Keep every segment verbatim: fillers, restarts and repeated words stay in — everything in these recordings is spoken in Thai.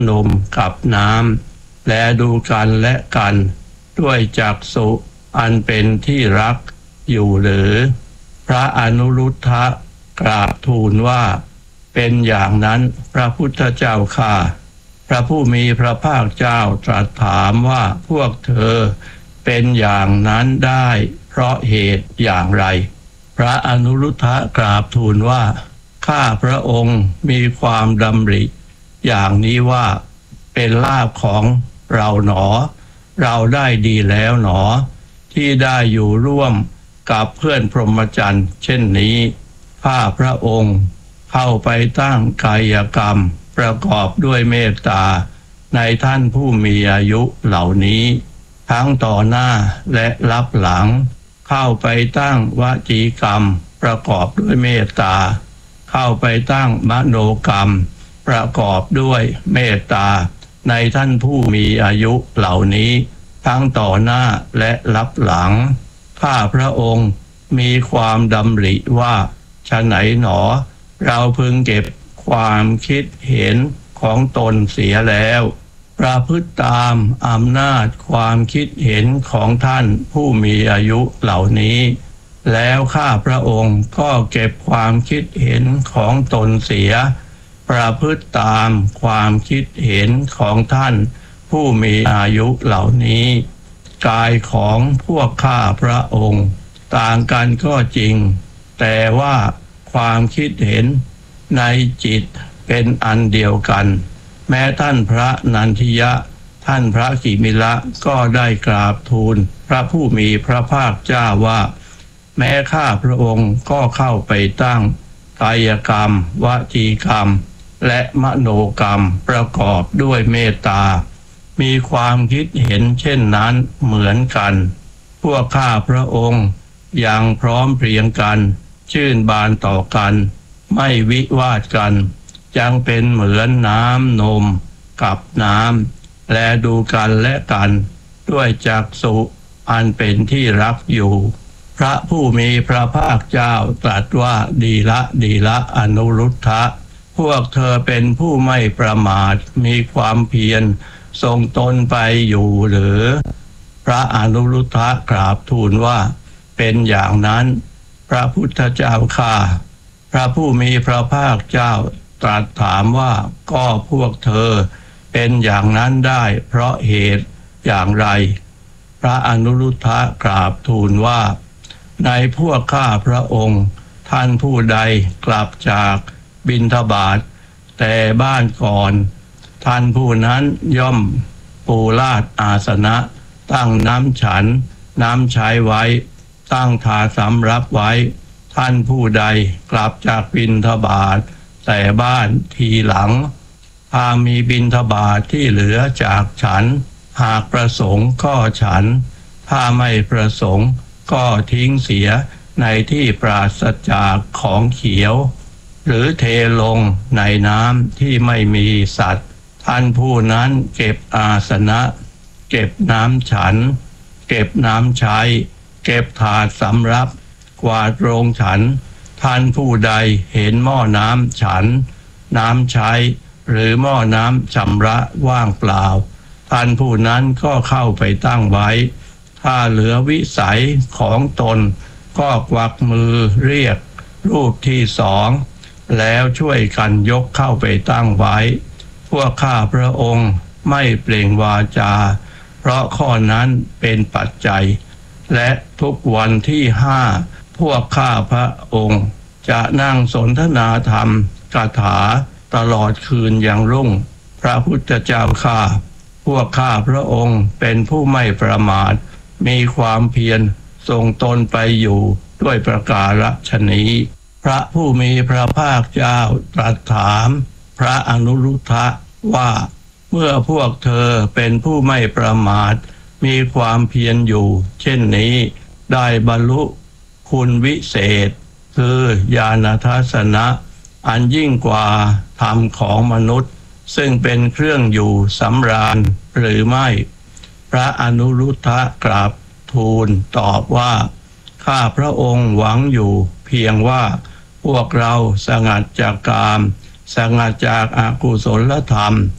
นมกับน้ำและดูกันและกันด้วยจักษุอันเป็นที่รักอยู่หรือพระอนุรุทธะกราบทูลว่าเป็นอย่างนั้นพระพุทธเจ้าข้าพระผู้มีพระภาคเจ้าตรัสถามว่าพวกเธอเป็นอย่างนั้นได้เพราะเหตุอย่างไรพระอนุรุทธะกราบทูลว่าข้าพระองค์มีความดำริอย่างนี้ว่าเป็นลาภของเราหนอเราได้ดีแล้วหนอที่ได้อยู่ร่วมกับเพื่อนพรหมจรรย์เช่นนี้ข้าพระองค์เข้าไปตั้งกายกรรมประกอบด้วยเมตตาในท่านผู้มีอายุเหล่านี้ทั้งต่อหน้าและรับหลังเข้าไปตั้งวจีกรรมประกอบด้วยเมตตาเข้าไปตั้งมโนกรรมประกอบด้วยเมตตาในท่านผู้มีอายุเหล่านี้ทั้งต่อหน้าและรับหลังข้าพระองค์มีความดำริว่าฉะไหนหนอเราพึงเก็บความคิดเห็นของตนเสียแล้วประพฤติตามอำนาจความคิดเห็นของท่านผู้มีอายุเหล่านี้แล้วข้าพระองค์ก็เก็บความคิดเห็นของตนเสียประพฤติตามความคิดเห็นของท่านผู้มีอายุเหล่านี้กายของพวกข้าพระองค์ต่างกันก็จริงแต่ว่าความคิดเห็นในจิตเป็นอันเดียวกันแม้ท่านพระนันทิยะท่านพระกิมิละก็ได้กราบทูลพระผู้มีพระภาคเจ้าว่าแม้ข้าพระองค์ก็เข้าไปตั้งกายกรรมวจีกรรมและมโนกรรมประกอบด้วยเมตตามีความคิดเห็นเช่นนั้นเหมือนกันพวกข้าพระองค์ยังพร้อมเพรียงกันชื่นบานต่อกันไม่วิวาทกันยังเป็นเหมือนน้ำนมกับน้ำและดูกันและกันด้วยจักษุอันเป็นที่รักอยู่พระผู้มีพระภาคเจ้าตรัสว่าดีละดีละอนุรุทธะพวกเธอเป็นผู้ไม่ประมาทมีความเพียรทรงตนไปอยู่หรือพระอนุรุทธะกราบทูลว่าเป็นอย่างนั้นพระพุทธเจ้าข้าพระผู้มีพระภาคเจ้าตรัสถามว่าก็พวกเธอเป็นอย่างนั้นได้เพราะเหตุอย่างไรพระอนุรุทธะกราบทูลว่าในพวกข้าพระองค์ท่านผู้ใดกลับจากบิณฑบาตแต่บ้านก่อนท่านผู้นั้นย่อมปูลาดอาสนะตั้งน้ำฉันน้ำใช้ไว้ตั้งถาสำรับไว้ท่านผู้ใดกลับจากบิณฑบาตแต่บ้านทีหลังถ้ามีบิณฑบาตที่เหลือจากฉันหากประสงค์ก็ฉันถ้าไม่ประสงค์ก็ทิ้งเสียในที่ปราศจากของเขียวหรือเทลงในน้ำที่ไม่มีสัตว์ท่านผู้นั้นเก็บอาสนะเก็บน้ำฉันเก็บน้ำใช้เก็บถาดสำรับกวาดโรงฉันท่านผู้ใดเห็นหม้อน้ำฉันน้ำใช้หรือหม้อน้ำชำระว่างเปล่าท่านผู้นั้นก็เข้าไปตั้งไว้ถ้าเหลือวิสัยของตนก็กวักมือเรียกรูปที่สองแล้วช่วยกันยกเข้าไปตั้งไว้พวกข้าพระองค์ไม่เปล่งวาจาเพราะข้อนั้นเป็นปัจจัยและทุกวันที่ห้าพวกข้าพระองค์จะนั่งสนทนาธรรมคาถาตลอดคืนอย่างรุ่งพระพุทธเจ้าข้าพวกข้าพระองค์เป็นผู้ไม่ประมาทมีความเพียรทรงตนไปอยู่ด้วยประการฉนี้พระผู้มีพระภาคเจ้าตรัสถามพระอนุรุทธะว่าเมื่อพวกเธอเป็นผู้ไม่ประมาทมีความเพียรอยู่เช่นนี้ได้บรรลุคุณวิเศษคือญาณทัสสนะอันยิ่งกว่าธรรมของมนุษย์ซึ่งเป็นเครื่องอยู่สำราญหรือไม่พระอนุรุทธะกราบทูลตอบว่าข้าพระองค์หวังอยู่เพียงว่าพวกเราสงัดจากกามสงัดจากอกุศลธรรม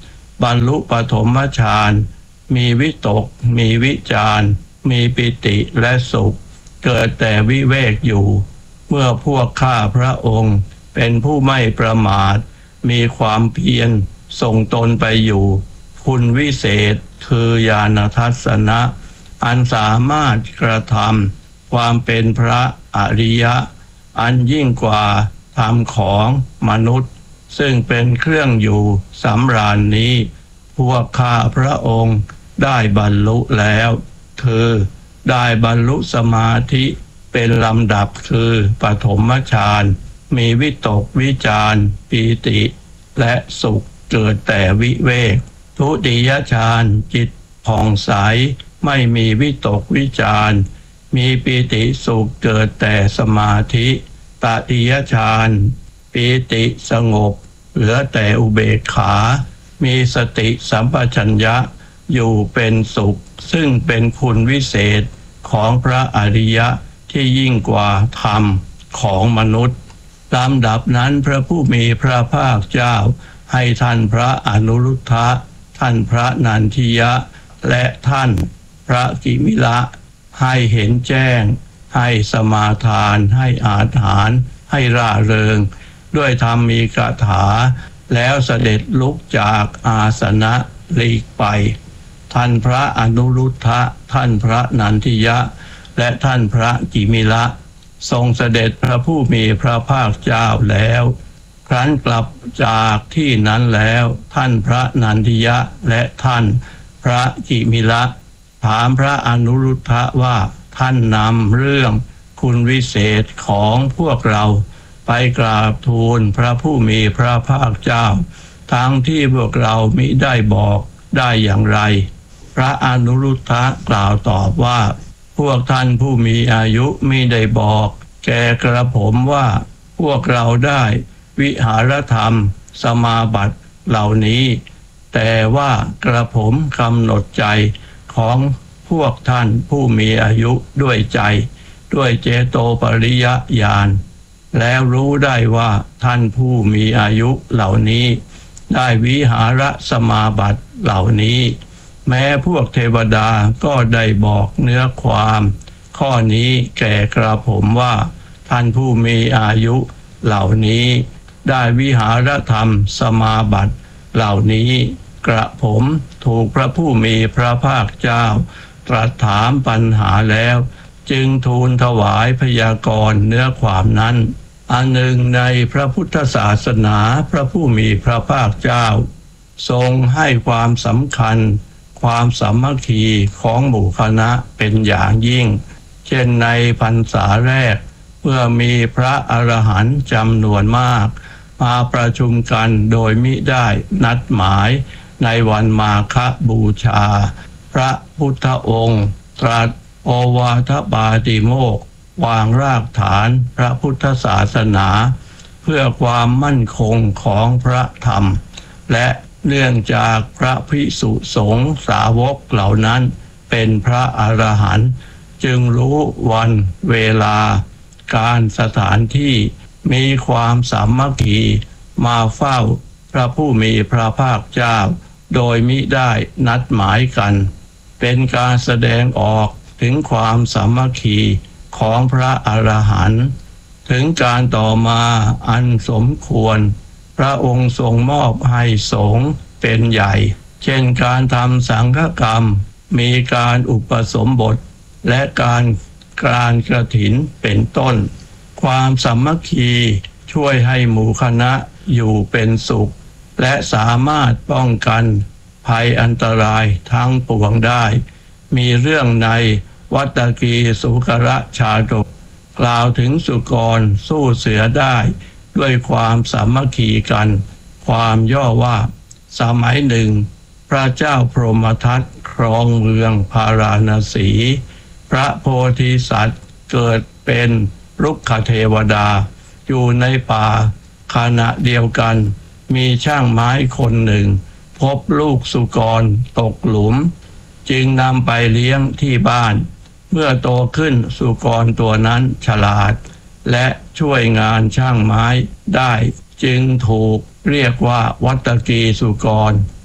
บรรลุปฐมฌานมีวิตกมีวิจารมีปิติและสุขเกิดแต่วิเวกอยู่เมื่อพวกข้าพระองค์เป็นผู้ไม่ประมาทมีความเพียรส่งตนไปอยู่คุณวิเศษคือญาณทัสสนะอันสามารถกระทำความเป็นพระอริยะอันยิ่งกว่าธรรมของมนุษย์ซึ่งเป็นเครื่องอยู่สำราญนี้พวกข้าพระองค์ได้บรรลุแล้วคือได้บรรลุสมาธิเป็นลำดับคือปฐมฌานมีวิตกวิจารปีติและสุขเกิดแต่วิเวกทุติยฌานจิตผ่องใสไม่มีวิตกวิจารมีปีติสุขเกิดแต่สมาธิตติยฌานปีติสงบเหลือแต่อุเบกขามีสติสัมปชัญญะอยู่เป็นสุขซึ่งเป็นคุณวิเศษของพระอริยะที่ยิ่งกว่าธรรมของมนุษย์ลำดับนั้นพระผู้มีพระภาคเจ้าให้ท่านพระอนุรุทธะท่านพระนันทิยะและท่านพระกิมิละให้เห็นแจ้งให้สมาทานให้อาถรรพ์ให้ร่าเริงด้วยธรรมมีคาถาแล้วเสด็จลุกจากอาสนะหลีกไปท่านพระอนุรุทธะท่านพระนันทิยะและท่านพระกิมิละทรงเสด็จพระผู้มีพระภาคเจ้าแล้วครั้นกลับจากที่นั้นแล้วท่านพระนันทิยะและท่านพระกิมิละถามพระอนุรุทธะว่าท่านนำเรื่องคุณวิเศษของพวกเราไปกราบทูลพระผู้มีพระภาคเจ้าทั้งที่พวกเรามิได้บอกได้อย่างไรพระอนุรุทธะกล่าวตอบว่าพวกท่านผู้มีอายุมิได้บอกแก่กระผมว่าพวกเราได้วิหารธรรมสมาบัติเหล่านี้แต่ว่ากระผมกำหนดใจของพวกท่านผู้มีอายุด้วยใจด้วยเจโตปริยญาณแล้วรู้ได้ว่าท่านผู้มีอายุเหล่านี้ได้วิหารสมาบัติเหล่านี้แม้พวกเทวดาก็ได้บอกเนื้อความข้อนี้แก่กระผมว่าท่านผู้มีอายุเหล่านี้ได้วิหารธรรมสมาบัติเหล่านี้กระผมถูกพระผู้มีพระภาคเจ้าตรัสถามปัญหาแล้วจึงทูลถวายพยากรณ์เนื้อความนั้นอันหนึ่งในพระพุทธศาสนาพระผู้มีพระภาคเจ้าทรงให้ความสำคัญความสามัคคีของหมู่คณะเป็นอย่างยิ่งเช่นในพรรษาแรกเมื่อมีพระอรหันต์จำนวนมากมาประชุมกันโดยมิได้นัดหมายในวันมาฆบูชาพระพุทธองค์ตรัสโอวาทปาติโมกข์วางรากฐานพระพุทธศาสนาเพื่อความมั่นคงของพระธรรมและเนื่องจากพระภิกษุสงฆ์สาวกเหล่านั้นเป็นพระอรหันต์จึงรู้วันเวลาการสถานที่มีความสามัคคีมาเฝ้าพระผู้มีพระภาคเจ้าโดยมิได้นัดหมายกันเป็นการแสดงออกถึงความสามัคคีของพระอรหันต์ถึงการต่อมาอันสมควรพระองค์ทรงมอบให้สงฆ์เป็นใหญ่เช่นการทำสังฆกรรมมีการอุปสมบทและการการกฐินเป็นต้นความสามัคคีช่วยให้หมู่คณะอยู่เป็นสุขและสามารถป้องกันภัยอันตรายทั้งปวงได้มีเรื่องในวัตตกีสุกรชาดกกล่าวถึงสุกรสู้เสือได้ด้วยความสามัคคีกันความย่อว่าสมัยหนึ่งพระเจ้าพรหมทัตครองเมืองพาราณสีพระโพธิสัตว์เกิดเป็นรุกขเทวดาอยู่ในป่าขณะเดียวกันมีช่างไม้คนหนึ่งพบลูกสุกรตกหลุมจึงนำไปเลี้ยงที่บ้านเมื่อโตขึ้นสุกรตัวนั้นฉลาดและช่วยงานช่างไม้ได้จึงถูกเรียกว่าวัตตกีสุกร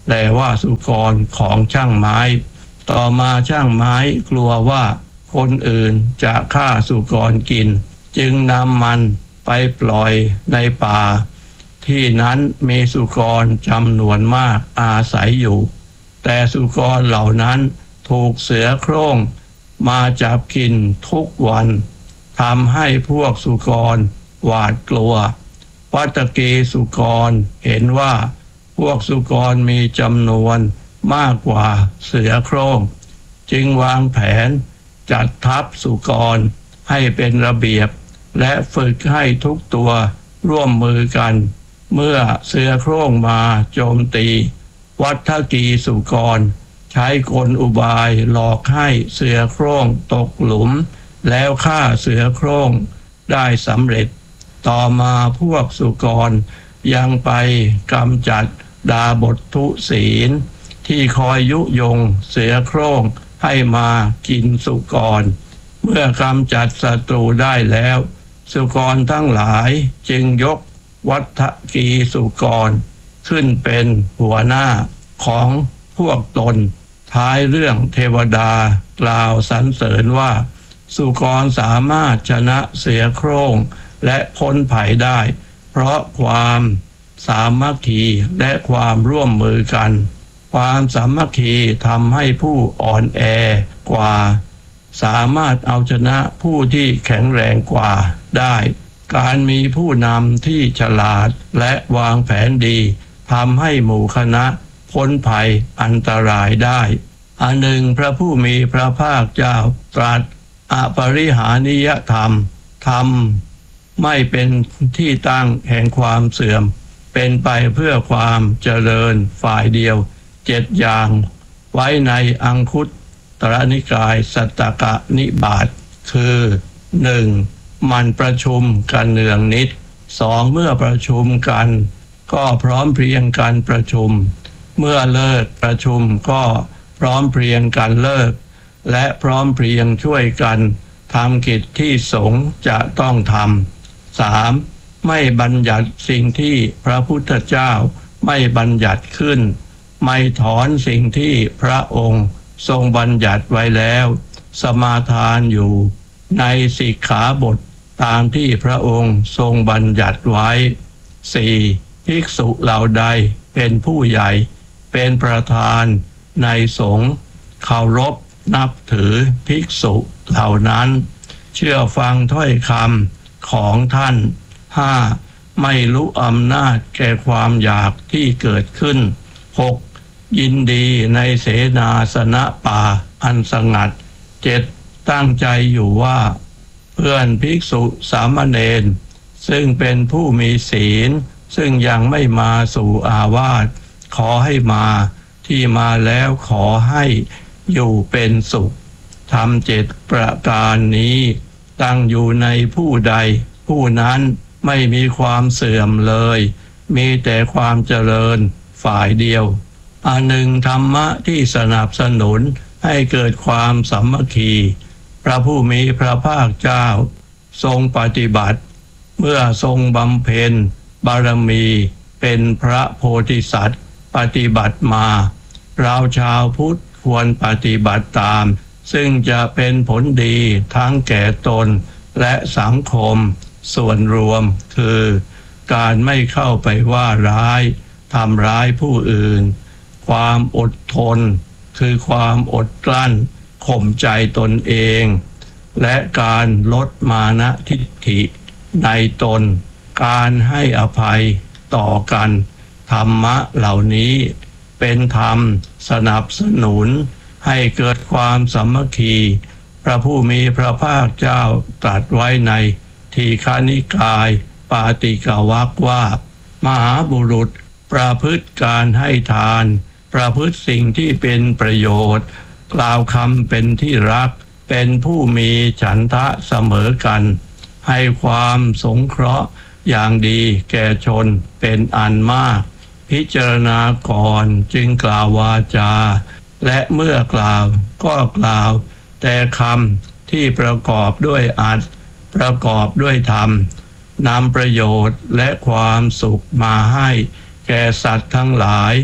แลว่าสุกรของช่างไม้ต่อมาช่างไม้กลัวว่าคนอื่นจะฆ่าสุกรกินจึงนำมันไปปล่อยในป่าที่นั้นมีสุกรจำนวนมากอาศัยอยู่แต่สุกรเหล่านั้นถูกเสือโคร่งมาจับกินทุกวันทำให้พวกสุกรหวาดกลัววัตกีสุกรเห็นว่าพวกสุกรมีจำนวนมากกว่าเสือโคร่งจึงวางแผนจัดทัพสุกรให้เป็นระเบียบและฝึกให้ทุกตัวร่วมมือกันเมื่อเสือโคร่งมาโจมตีวัฏกีสุกรใช้กลอุบายหลอกให้เสือโคร่งตกหลุมแล้วฆ่าเสือโคร่งได้สำเร็จต่อมาพวกสุกรยังไปกำจัดดาบททุศีลที่คอยยุยงเสือโคร่งให้มากินสุกรเมื่อกำจัดศัตรูได้แล้วสุกรทั้งหลายจึงยกวัฏกีสุกรขึ้นเป็นหัวหน้าของพวกตนท้ายเรื่องเทวดากล่าวสรรเสริญว่าสุกรสามารถชนะเสือโคร่งและพ้นภัยได้เพราะความสามัคคีและความร่วมมือกันความสามัคคีทำให้ผู้อ่อนแอกว่าสามารถเอาชนะผู้ที่แข็งแรงกว่าได้การมีผู้นำที่ฉลาดและวางแผนดีทำให้หมู่คณะพ้นภัยอันตรายได้อันหนึ่งพระผู้มีพระภาคเจ้าตรัสอปริหานิยธรรมธรรมไม่เป็นที่ตั้งแห่งความเสื่อมเป็นไปเพื่อความเจริญฝ่ายเดียวเจ็ดอย่างไว้ในอังคุตรนิกายสัตตกนิบาตคือหนึ่งมันประชุมกันเนืองนิดสองเมื่อประชุมกันก็พร้อมเพรียงกันประชุมเมื่อเลิกประชุมก็พร้อมเพรียงกันเลิกและพร้อมเพรียงช่วยกันทำกิจที่สงฆ์จะต้องทำสามไม่บัญญัติสิ่งที่พระพุทธเจ้าไม่บัญญัติขึ้นไม่ถอนสิ่งที่พระองค์ทรงบัญญัติไว้แล้วสมาทานอยู่ในสิกขาบทตามที่พระองค์ทรงบัญญัติไว้สี่ภิกษุเหล่าใดเป็นผู้ใหญ่เป็นประธานในสงฆ์เคารพนับถือภิกษุเหล่านั้นเชื่อฟังถ้อยคำของท่านห้าไม่รู้อำนาจแก่ความอยากที่เกิดขึ้นหกยินดีในเสนาสนะป่าอันสงัดเจ็ดตั้งใจอยู่ว่าเพื่อนภิกษุสามเณรซึ่งเป็นผู้มีศีลซึ่งยังไม่มาสู่อาวาสขอให้มาที่มาแล้วขอให้อยู่เป็นสุขทำเจ็ดประการนี้ตั้งอยู่ในผู้ใดผู้นั้นไม่มีความเสื่อมเลยมีแต่ความเจริญฝ่ายเดียวอันหนึ่งธรรมะที่สนับสนุนให้เกิดความสามัคคีพระผู้มีพระภาคเจ้าทรงปฏิบัติเมื่อทรงบำเพ็ญบารมีเป็นพระโพธิสัตว์ปฏิบัติมาเราชาวพุทธควรปฏิบัติตามซึ่งจะเป็นผลดีทั้งแก่ตนและสังคมส่วนรวมคือการไม่เข้าไปว่าร้ายทำร้ายผู้อื่นความอดทนคือความอดกลั้นข่มใจตนเองและการลดมานะทิฏฐิในตนการให้อภัยต่อกันธรรมะเหล่านี้เป็นธรรมสนับสนุนให้เกิดความสามัคคีพระผู้มีพระภาคเจ้าตรัสไว้ในทีฆนิกายปาติกวรรคว่ามหาบุรุษประพฤติการให้ทานประพฤติสิ่งที่เป็นประโยชน์กล่าวคำเป็นที่รักเป็นผู้มีฉันทะเสมอกันให้ความสงเคราะห์อย่างดีแก่ชนเป็นอันมากพิจารณาก่อนจึงกล่าววาจาและเมื่อกล่าวก็กล่าวแต่คำที่ประกอบด้วยอัตประกอบด้วยธรรมนำประโยชน์และความสุขมาให้แก่สัตว์ทั้งหลาย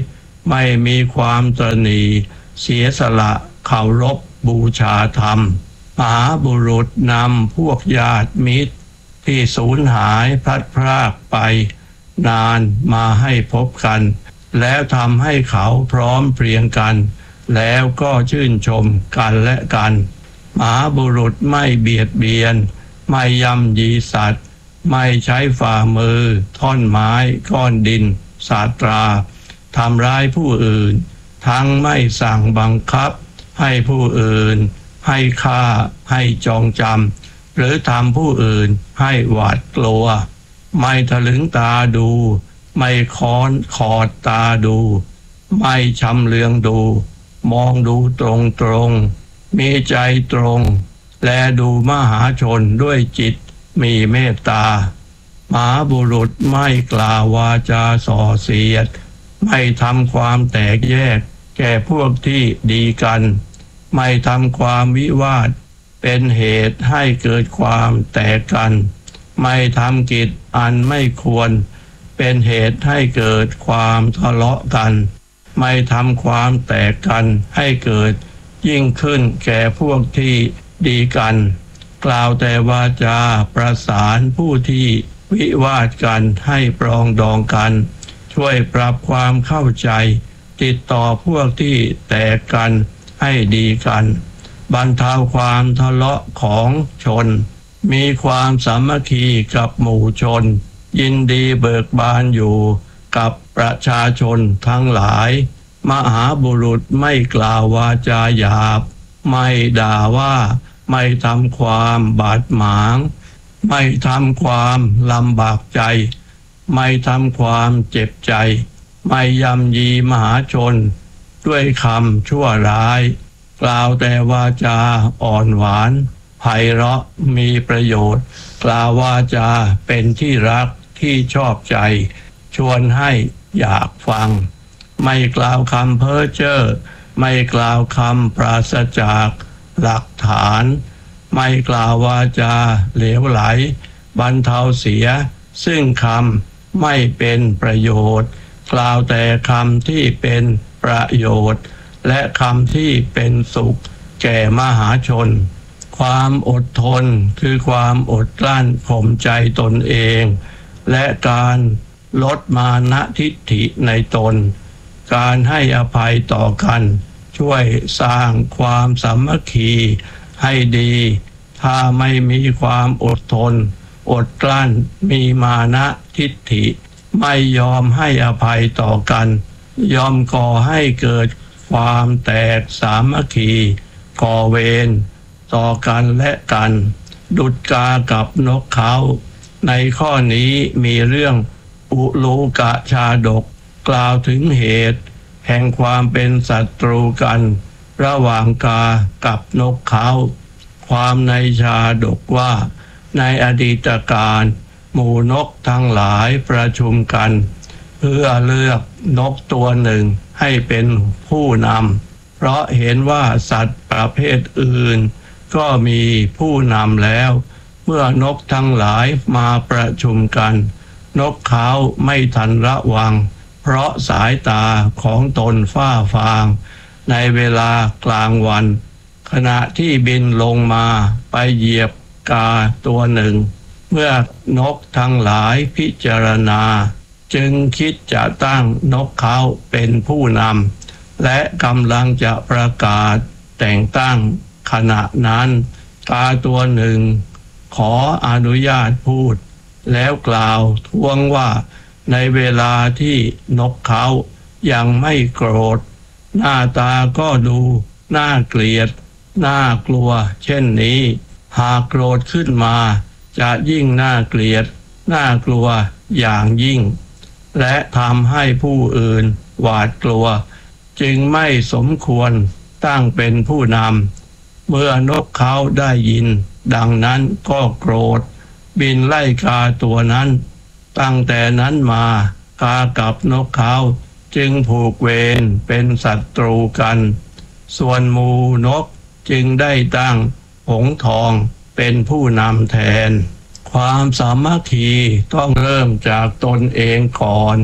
ไม่มีความตระหนี่เสียสละเคารพบูชาธรรมมหาบุรุษนำพวกญาติมิตรที่สูญหายพลัดพรากไปนานมาให้พบกันแล้วทำให้เขาพร้อมเพรียงกันแล้วก็ชื่นชมกันและกันมหาบุรุษไม่เบียดเบียนไม่ย่ำยีสัตว์ไม่ใช้ฝ่ามือท่อนไม้ก้อนดินสาตราทำร้ายผู้อื่นทั้งไม่สั่งบังคับให้ผู้อื่นให้ฆ่าให้จองจำหรือทำผู้อื่นให้หวาดกลัวไม่ทะลึงตาดูไม่ค้อนขอดตาดูไม่ชำเลืองดูมองดูตรงตรงมีใจตรงและดูมหาชนด้วยจิตมีเมตตามหาบุรุษไม่กล่าววาจาส่อเสียดไม่ทำความแตกแยกแก่พวกที่ดีกันไม่ทำความวิวาทเป็นเหตุให้เกิดความแตกกันไม่ทำกิจอันไม่ควรเป็นเหตุให้เกิดความทะเลาะกันไม่ทำความแตกกันให้เกิดยิ่งขึ้นแก่พวกที่ดีกันกล่าวแต่วาจาประสานผู้ที่วิวาทกันให้ปรองดองกันช่วยปรับความเข้าใจติดต่อพวกที่แตกกันให้ดีกันบรรเทาความทะเลาะของชนมีความสามัคคีกับหมู่ชนยินดีเบิกบานอยู่กับประชาชนทั้งหลายมหาบุรุษไม่กล่าววาจาหยาบไม่ด่าว่าไม่ทำความบาดหมางไม่ทำความลำบากใจไม่ทำความเจ็บใจไม่ย่ำยีมหาชนด้วยคำชั่วร้ายกล่าวแต่วาจาอ่อนหวานไพเราะมีประโยชน์กล่าววาจาเป็นที่รักที่ชอบใจชวนให้อยากฟังไม่กล่าวคำเพ้อเจ้อไม่กล่าวคำปราศจากหลักฐานไม่กล่าววาจาเหลวไหลบรรเทาเสียซึ่งคำไม่เป็นประโยชน์กล่าวแต่คำที่เป็นประโยชน์และคำที่เป็นสุขแก่มหาชนความอดทนคือความอดกลั้นข่มใจตนเองและการลดมานะทิฏฐิในตนการให้อภัยต่อกันช่วยสร้างความสามัคคีให้ดีถ้าไม่มีความอดทนอดกลั้นมีมานะทิฏฐิไม่ยอมให้อภัยต่อกันยอมก่อให้เกิดความแตกสามัคคีก่อเวรต่อกันและกันดุจกากับนกเขาในข้อนี้มีเรื่องอุลูกะชาดกกล่าวถึงเหตุแห่งความเป็นศัตรูกันระหว่างกากับนกเขาความในชาดกว่าในอดีตการหมู่นกทั้งหลายประชุมกันเพื่อเลือกนกตัวหนึ่งให้เป็นผู้นำเพราะเห็นว่าสัตว์ประเภทอื่นก็มีผู้นำแล้วเมื่อนกทั้งหลายมาประชุมกันนกเขาไม่ทันระวังเพราะสายตาของตนฝ้าฟางในเวลากลางวันขณะที่บินลงมาไปเหยียบกาตัวหนึ่งเมื่อนกทั้งหลายพิจารณาจึงคิดจะตั้งนกเขาเป็นผู้นำและกำลังจะประกาศแต่งตั้งขณะนั้นกาตัวหนึ่งขออนุญาตพูดแล้วกล่าวท้วงว่าในเวลาที่นกเขายังไม่โกรธหน้าตาก็ดูน่าเกลียดน่ากลัวเช่นนี้หากโกรธขึ้นมาจะยิ่งน่าเกลียดน่ากลัวอย่างยิ่งและทำให้ผู้อื่นหวาดกลัวจึงไม่สมควรตั้งเป็นผู้นำเมื่อนกเขาได้ยินดังนั้นก็โกรธบินไล่กาตัวนั้นตั้งแต่นั้นมากากับนกเขาจึงผูกเวรเป็นศัตรูกันส่วนหมู่นกจึงได้ตั้งหงส์ทองเป็นผู้นำแทนความสามัคคีต้องเริ่มจากตนเองก่อน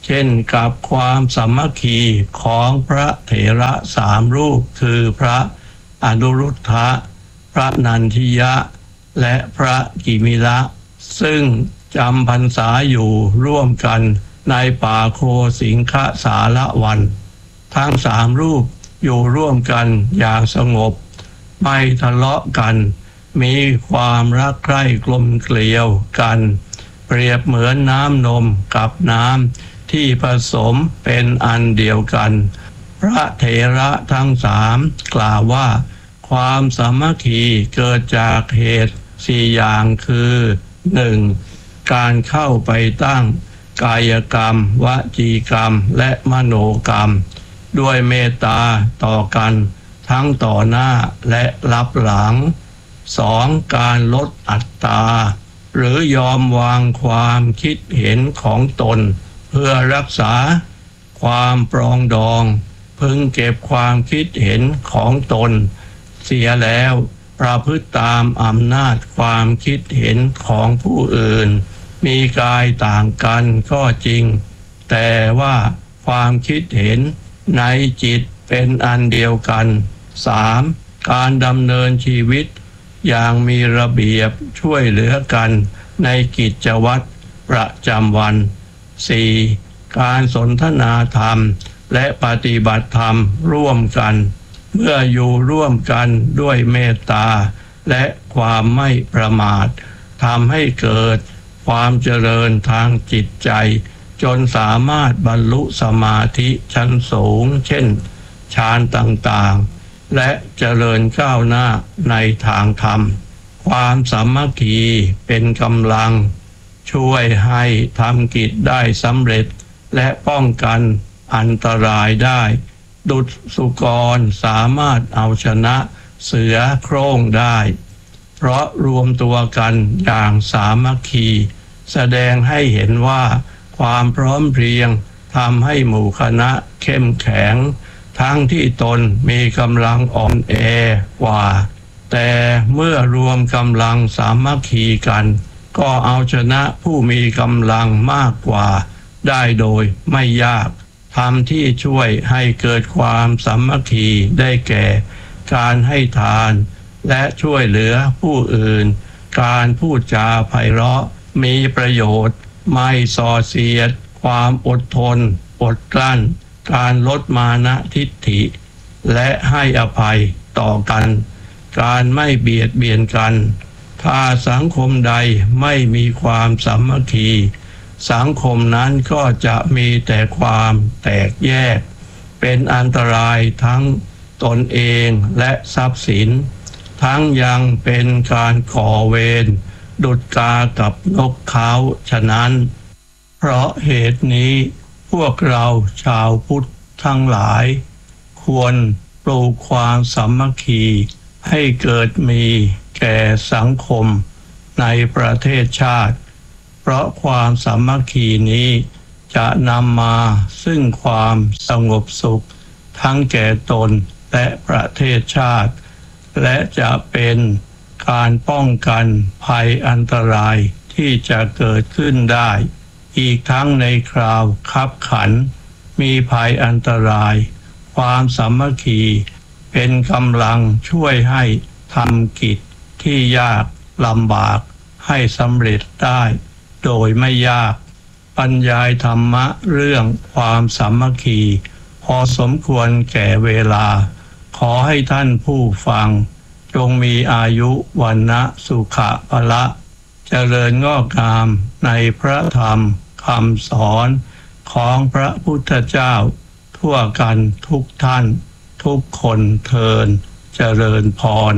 เช่นกับความสามัคคีของพระเถระสามรูปคือพระอนุรุทธะพระนันทิยะและพระกิมิละซึ่งจำพรรษาอยู่ร่วมกันในป่าโคสิงคสารวันทั้งสามรูปอยู่ร่วมกันอย่างสงบไม่ทะเลาะกันมีความรักใคร่กลมเกลียวกันเปรียบเหมือนน้ำนมกับน้ำที่ผสมเป็นอันเดียวกันพระเถระทั้งสามกล่าวว่าความสามัคคีเกิดจากเหตุสี่อย่างคือหนึ่งการเข้าไปตั้งกายกรรมวจีกรรมและมโนกรรมด้วยเมตตาต่อกันทั้งต่อหน้าและรับหลังสองการลดอัตตาหรือยอมวางความคิดเห็นของตนเพื่อรักษาความปรองดองพึงเก็บความคิดเห็นของตนเสียแล้วประพฤติตามอำนาจความคิดเห็นของผู้อื่นมีกายต่างกันก็จริงแต่ว่าความคิดเห็นในจิตเป็นอันเดียวกันสามการดำเนินชีวิตอย่างมีระเบียบช่วยเหลือกันในกิจวัตรประจำวันสี่การสนทนาธรรมและปฏิบัติธรรมร่วมกันเมื่ออยู่ร่วมกันด้วยเมตตาและความไม่ประมาททำให้เกิดความเจริญทางจิตใจจนสามารถบรรลุสมาธิชั้นสูงเช่นฌานต่างๆและเจริญก้าวหน้าในทางธรรมความสามัคคีเป็นกำลังช่วยให้ทำกิจได้สำเร็จและป้องกันอันตรายได้ดุจสุกรสามารถเอาชนะเสือโคร่งได้เพราะรวมตัวกันอย่างสามัคคีแสดงให้เห็นว่าความพร้อมเพรียงทำให้หมู่คณะเข้มแข็งทั้งที่ตนมีกำลังอ่อนแอกว่าแต่เมื่อรวมกำลังสามัคคีกันก็เอาชนะผู้มีกำลังมากกว่าได้โดยไม่ยากทำที่ช่วยให้เกิดความสามัคคีได้แก่การให้ทานและช่วยเหลือผู้อื่นการพูดจาไพเราะมีประโยชน์ไม่ส่อเสียดความอดทนอดกลั้นการลดมานะทิฏฐิและให้อภัยต่อกันการไม่เบียดเบียนกันถ้าสังคมใดไม่มีความสามัคคีสังคมนั้นก็จะมีแต่ความแตกแยกเป็นอันตรายทั้งตนเองและทรัพย์สินทั้งยังเป็นการก่อเวรดุจกากับนกเขาฉะนั้นเพราะเหตุนี้พวกเราชาวพุทธทั้งหลายควรปลูกความสามัคคีให้เกิดมีแก่สังคมในประเทศชาติเพราะความสามัคคีนี้จะนำมาซึ่งความสงบสุขทั้งแก่ตนและประเทศชาติและจะเป็นการป้องกันภัยอันตรายที่จะเกิดขึ้นได้อีกทั้งในคราวคับขันมีภัยอันตรายความสามัคคีเป็นกำลังช่วยให้ทำกิจที่ยากลำบากให้สำเร็จได้โดยไม่ยากบรรยายธรรมะเรื่องความสามัคคีพอสมควรแก่เวลาขอให้ท่านผู้ฟังจงมีอายุวันนะสุขะพละเจริญงอกงามในพระธรรมคำสอนของพระพุทธเจ้าทั่วกันทุกท่านทุกคนเทินเจริญพร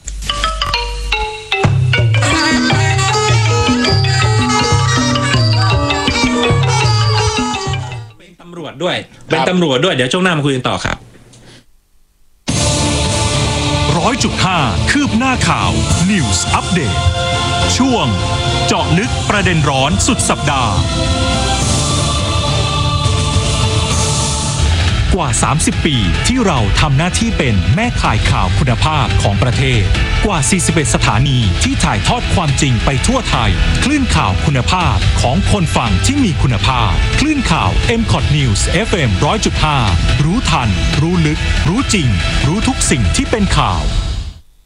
เป็นตำรวจด้วยเป็นตำรวจด้วยเดี๋ยวช่วงหน้ามาคุยกันต่อครับร้อยจุดห้าคืบหน้าข่าว News Update ช่วงเจาะลึกประเด็นร้อนสุดสัปดาห์กว่า สามสิบ ปีที่เราทำหน้าที่เป็นแม่ข่ายข่าวคุณภาพของประเทศกว่า สี่สิบเอ็ด สถานีที่ถ่ายทอดความจริงไปทั่วไทยคลื่นข่าวคุณภาพของคนฟังที่มีคุณภาพคลื่นข่าว เอ็ม คอท News เอฟ เอ็ม หนึ่งร้อยจุดห้า รู้ทันรู้ลึกรู้จริงรู้ทุกสิ่งที่เป็นข่าว